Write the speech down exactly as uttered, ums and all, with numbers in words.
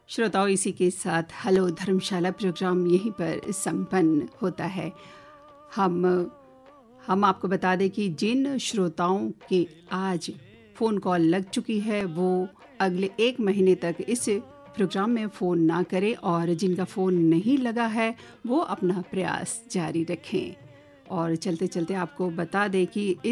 श्रोताओं, इसी के साथ हेलो धर्मशाला प्रोग्राम यहीं पर संपन्न होता है। हम हम आपको बता दें कि जिन श्रोताओं के आज फ़ोन कॉल लग चुकी है वो अगले एक महीने तक इस प्रोग्राम में फ़ोन ना करें और जिनका फ़ोन नहीं लगा है वो अपना प्रयास जारी रखें। और चलते चलते आपको बता दें कि